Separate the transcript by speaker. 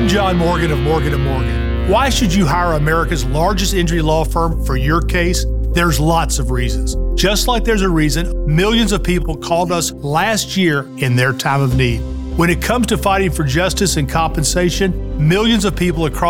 Speaker 1: I'm John Morgan of Morgan & Morgan. Why should you hire America's largest injury law firm for your case? There's lots of reasons. Just like there's a reason millions of people called us last year in their time of need. When it comes to fighting for justice and compensation, millions of people across